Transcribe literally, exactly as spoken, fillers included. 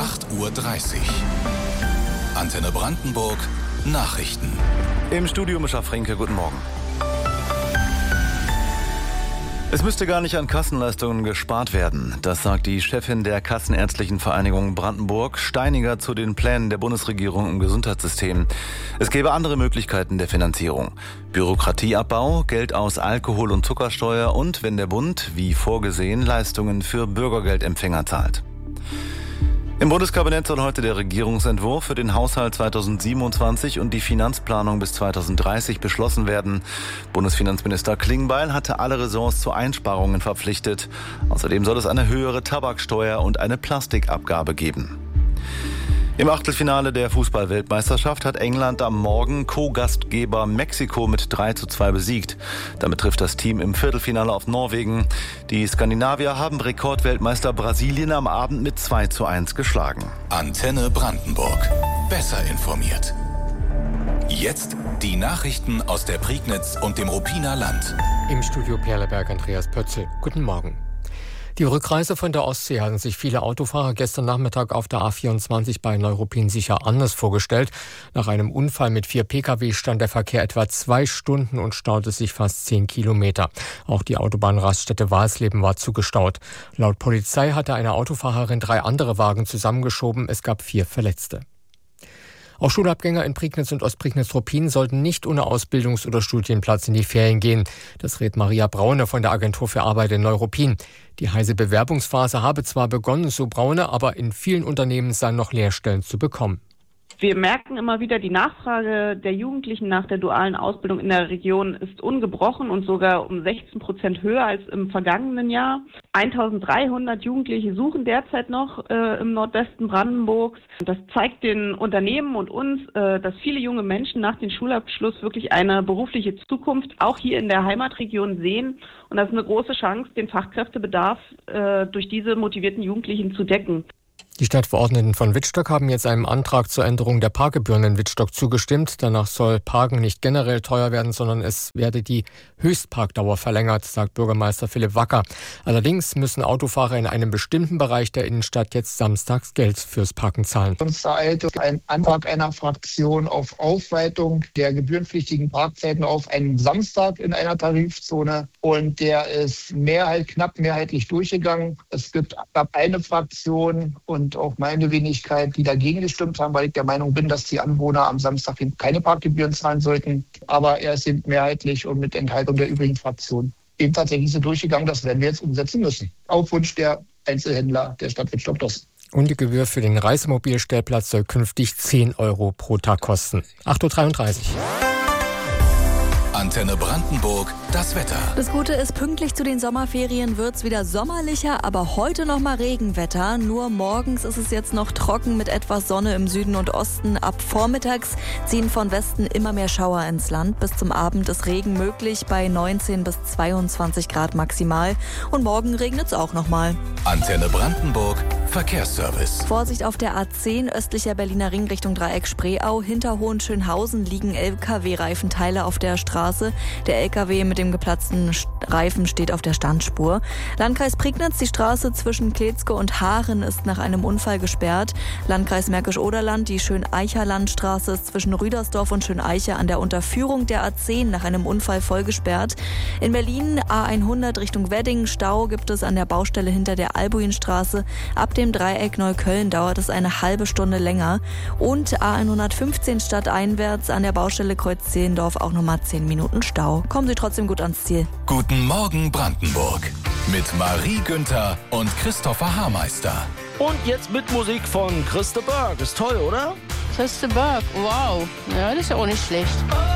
acht Uhr dreißig. Antenne Brandenburg, Nachrichten. Im Studio Mischa Fränke, guten Morgen. Es müsste gar nicht an Kassenleistungen gespart werden. Das sagt die Chefin der Kassenärztlichen Vereinigung Brandenburg, Steiniger, zu den Plänen der Bundesregierung im Gesundheitssystem. Es gäbe andere Möglichkeiten der Finanzierung. Bürokratieabbau, Geld aus Alkohol- und Zuckersteuer und, wenn der Bund, wie vorgesehen, Leistungen für Bürgergeldempfänger zahlt. Im Bundeskabinett soll heute der Regierungsentwurf für den Haushalt zweitausendsiebenundzwanzig und die Finanzplanung bis zweitausenddreißig beschlossen werden. Bundesfinanzminister Klingbeil hatte alle Ressorts zu Einsparungen verpflichtet. Außerdem soll es eine höhere Tabaksteuer und eine Plastikabgabe geben. Im Achtelfinale der Fußball-Weltmeisterschaft hat England am Morgen Co-Gastgeber Mexiko mit drei zu zwei besiegt. Damit trifft das Team im Viertelfinale auf Norwegen. Die Skandinavier haben Rekordweltmeister Brasilien am Abend mit zwei zu eins geschlagen. Antenne Brandenburg. Besser informiert. Jetzt die Nachrichten aus der Prignitz und dem Ruppiner Land. Im Studio Perleberg Andreas Pötzel. Guten Morgen. Die Rückreise von der Ostsee hatten sich viele Autofahrer gestern Nachmittag auf der A vierundzwanzig bei Neuruppin sicher anders vorgestellt. Nach einem Unfall mit vier Pkw stand der Verkehr etwa zwei Stunden und staute sich fast zehn Kilometer. Auch die Autobahnraststätte Walsleben war zugestaut. Laut Polizei hatte eine Autofahrerin drei andere Wagen zusammengeschoben. Es gab vier Verletzte. Auch Schulabgänger in Prignitz und Ostprignitz-Ruppin sollten nicht ohne Ausbildungs- oder Studienplatz in die Ferien gehen. Das rät Maria Braune von der Agentur für Arbeit in Neuruppin. Die heiße Bewerbungsphase habe zwar begonnen, so Braune, aber in vielen Unternehmen seien noch Lehrstellen zu bekommen. Wir merken immer wieder, die Nachfrage der Jugendlichen nach der dualen Ausbildung in der Region ist ungebrochen und sogar um sechzehn Prozent höher als im vergangenen Jahr. eintausenddreihundert Jugendliche suchen derzeit noch äh, im Nordwesten Brandenburgs. Das zeigt den Unternehmen und uns, äh, dass viele junge Menschen nach dem Schulabschluss wirklich eine berufliche Zukunft auch hier in der Heimatregion sehen. Und das ist eine große Chance, den Fachkräftebedarf äh, durch diese motivierten Jugendlichen zu decken. Die Stadtverordneten von Wittstock haben jetzt einem Antrag zur Änderung der Parkgebühren in Wittstock zugestimmt. Danach soll Parken nicht generell teuer werden, sondern es werde die Höchstparkdauer verlängert, sagt Bürgermeister Philipp Wacker. Allerdings müssen Autofahrer in einem bestimmten Bereich der Innenstadt jetzt samstags Geld fürs Parken zahlen. Uns ereilte ein Antrag einer Fraktion auf Aufweitung der gebührenpflichtigen Parkzeiten auf einen Samstag in einer Tarifzone. Und der ist mehrheit, knapp mehrheitlich durchgegangen. Es gibt gab eine Fraktion und Und auch meine Wenigkeit, die dagegen gestimmt haben, weil ich der Meinung bin, dass die Anwohner am Samstag keine Parkgebühren zahlen sollten. Aber er ist eben mehrheitlich und mit Enthaltung der übrigen Fraktionen eben tatsächlich so durchgegangen. Das werden wir jetzt umsetzen müssen. Auf Wunsch der Einzelhändler der Stadt Wittstock-Dossen. Und die Gebühr für den Reisemobilstellplatz soll künftig zehn Euro pro Tag kosten. acht Uhr dreiunddreißig. Antenne Brandenburg, das Wetter. Das Gute ist, pünktlich zu den Sommerferien wird es wieder sommerlicher, aber heute noch mal Regenwetter. Nur morgens ist es jetzt noch trocken mit etwas Sonne im Süden und Osten. Ab vormittags ziehen von Westen immer mehr Schauer ins Land. Bis zum Abend ist Regen möglich bei neunzehn bis zweiundzwanzig Grad maximal. Und morgen regnet es auch noch mal. Antenne Brandenburg, Verkehrsservice. Vorsicht auf der A zehn östlicher Berliner Ring Richtung Dreieck Spreeau. Hinter Hohenschönhausen liegen L K W-Reifenteile auf der Straße. Der L K W mit dem geplatzten Reifen steht auf der Standspur. Landkreis Prignitz, die Straße zwischen Kletzke und Haaren ist nach einem Unfall gesperrt. Landkreis Märkisch-Oderland, die Schöneicher-Landstraße ist zwischen Rüdersdorf und Schöneiche an der Unterführung der A zehn nach einem Unfall voll gesperrt. In Berlin A hundert Richtung Wedding, Stau gibt es an der Baustelle hinter der Albuinstraße. Ab dem Dreieck Neukölln dauert es eine halbe Stunde länger. Und A hundertfünfzehn stadteinwärts an der Baustelle Kreuz Zehlendorf auch nochmal zehn Minuten Stau. Kommen Sie trotzdem gut ans Ziel. Guten Morgen Brandenburg. Mit Marie Günther und Christopher Haarmeister. Und jetzt mit Musik von Christa Berg. Ist toll, oder? Christa Berg, wow. Ja, das ist ja auch nicht schlecht.